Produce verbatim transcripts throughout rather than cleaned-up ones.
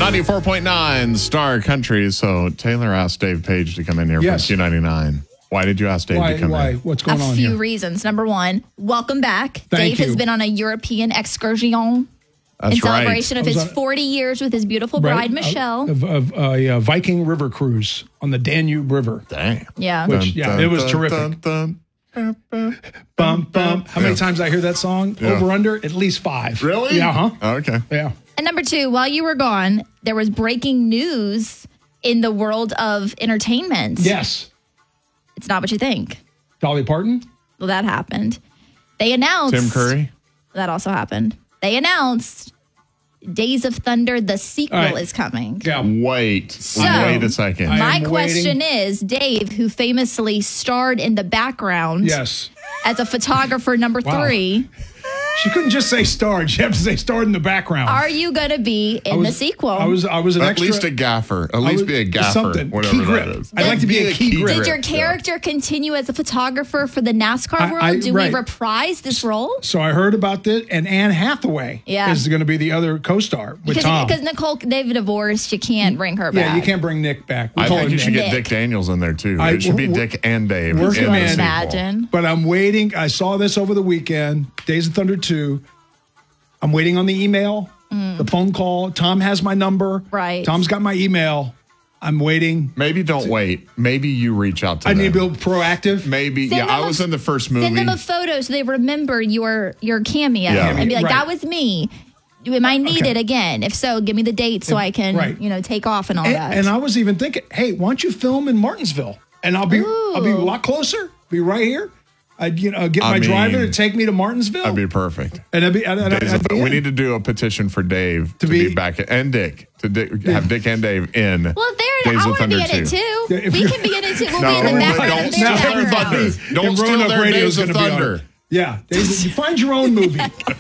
ninety-four point nine Star Country. So Taylor asked Dave Page to come in here Yes. from Q ninety-nine. Why did you ask Dave Why? to come Why? in? What's going a on few here? reasons. Number one, welcome back. Thank Dave has you. been on a European excursion That's in celebration right. of I was his on- forty years with his beautiful bride, Right? Michelle. Of, of uh, yeah, Viking River cruise on the Danube River. Dang. yeah. Which, yeah, it was terrific. Dun, dun, dun. Bum, bum. How many Yeah. times I hear that song? Yeah. Over, under? At least five. Really? Yeah, huh? Oh, okay. Yeah. And number two, while you were gone, there was breaking news in the world of entertainment. Yes. It's not what you think. Dolly Parton? Well, that happened. They announced. Tim Curry? That also happened. They announced Days of Thunder, the sequel All right. is coming. Yeah. Wait. So- Wait a second. I- My am question waiting. is, Dave, who famously starred in the background Yes. as a photographer number Wow. three, She couldn't just say starred. She had to say starred in the background. are you going to be in I was, the sequel? I was I was an At extra. least a gaffer. At I least was- be a gaffer. something. Whatever Key grip. that is. I'd like to be a key grip. Did your Yeah. character continue as a photographer for the NASCAR I- world? I- Do right. we reprise this role? So I heard about this, and Anne Hathaway Yeah. is going to be the other co-star with Because Tom. because Nicole, they've divorced. You can't bring her back. yeah, you can't bring Nick back. We I told think him you should Nick. get Nick. Dick Daniels in there too. I- it should be w- Dick and Dave. Work in him the in. sequel. Imagine. But I'm waiting. I saw this over the weekend. Days of Thunder two. I'm waiting on the email, the phone call. Tom has my number. Right. Tom's got my email. I'm waiting. Maybe don't wait. Maybe you reach out to I them. need to be proactive. Maybe. Send Yeah, them I a- was in the first movie. Send them a photo so they remember your your cameo Yeah. and be like, Right. that was me. Am I needed Okay. again? If so, give me the date so I can, Right. you know, take off and all And, that. and I was even thinking, hey, why don't you film in Martinsville? And I'll be I'll be a Ooh. lot closer. Be right here. I'd you know get I my driver mean, to take me to Martinsville. That'd be perfect. and I'd be, and, and Days I'd of- be we in. need to do a petition for Dave to, be- be, back and Dick to Dick, have Dick and Dave in. well, if they're in Days it, I of want to be Thunder in it two. too. Yeah, if we you- can be in it too. We'll No, be in the but background don't of steal their their background. thunder. Don't And steal Roanoke their Radio Days is of gonna be on Thunder. it. Yeah, Days, you find your own movie.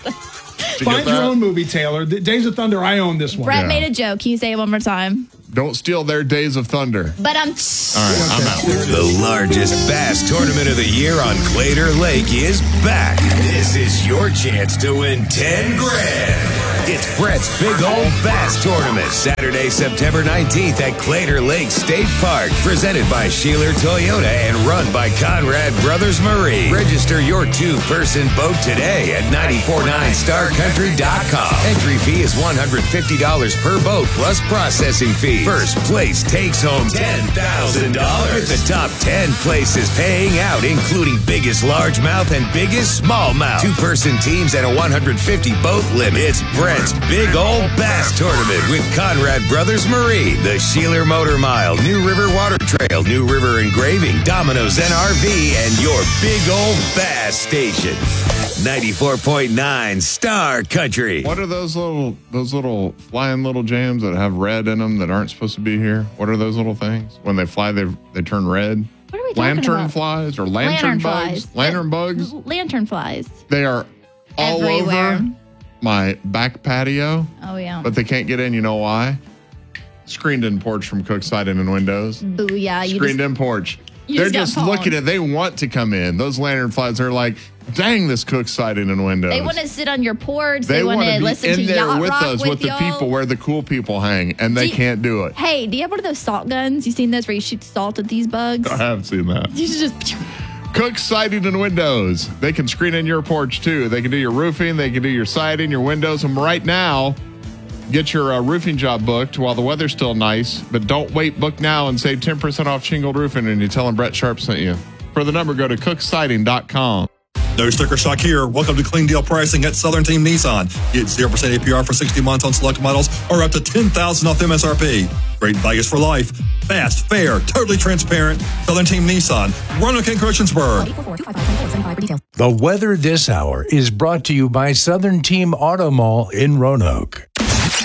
Did you Find get your that? own movie, Taylor. The Days of Thunder. I own this one. Brett Yeah. made a joke. Can you say it one more time? Don't steal their Days of Thunder. But I'm. All right, I'm out. The largest bass tournament of the year on Clater Lake is back. This is your chance to win ten grand. It's Brett's Big Old Bass Tournament, Saturday, September nineteenth at Clater Lake State Park. Presented by Sheeler Toyota and run by Conrad Brothers Marine. Register your two-person boat today at nine four nine star country dot com. Entry fee is one hundred fifty dollars per boat plus processing fee. First place takes home ten thousand dollars. With the top ten places paying out, including biggest largemouth and biggest smallmouth. Two-person teams and a one hundred fifty boat limit. It's Brett's Big Old Bass Tournament with Conrad Brothers Marine, the Sheeler Motor Mile, New River Water Trail, New River Engraving, Domino's N R V, and your Big Old Bass Station. ninety-four point nine Star Country. What are those little those little flying little jams that have red in them that aren't supposed to be here? What are those little things? When they fly, they they turn red. What are we talking Lantern about? flies or lantern, bugs? flies. Lantern Yeah, bugs? Lantern flies. They are all Everywhere. over my back patio, Oh, yeah. but they can't get in. You know why? Screened in porch from Cook Siding and Windows. Booyah. You Screened just, in porch. you They're just just got looking pwned. at. They want to come in. Those lantern flies are like, dang, this Cook Siding and Windows. they want to sit on your porch. They They, want wanna to be listen in to there Yacht with Rock us, with, with the y'all. people where the cool people hang, and they Do you- can't do it. Hey, do you have one of those salt guns? You seen those where you shoot salt at these bugs? I have seen that. You should just. Cook Siding and Windows. They can screen in your porch too. They can do your roofing, they can do your siding, your windows. And right now, get your uh, roofing job booked while the weather's still nice. But don't wait. Book now and save ten percent off shingled roofing. And you tell them Brett Sharp sent you. For the number, go to cook siding dot com. No sticker shock here. Welcome to clean deal pricing at Southern Team Nissan. Get zero percent A P R for sixty months on select models or up to ten thousand dollars off M S R P. Great values for life. Fast, fair, totally transparent. Southern Team Nissan. Roanoke and Christiansburg. The weather this hour is brought to you by Southern Team Auto Mall in Roanoke.